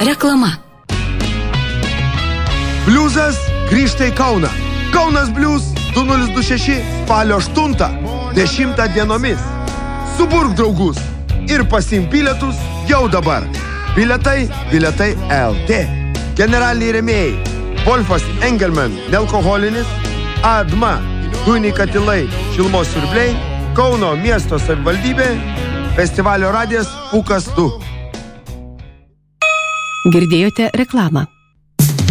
Reklama. Bliuzas grįžta į Kauną. Kaunas Bliuz 2026 spalio 8, 10 dienomis. Suburk draugus ir pasiimk bilietus jau dabar. Bilietai LT. Generaliniai rėmėjai: Wolfas Engelman, nealkoholinis, ADMA, dujiniai katilai, šilumos siurbliai, Kauno miesto savivaldybė, festivalio radijas Pūkas 2. Girdėjote reklamą.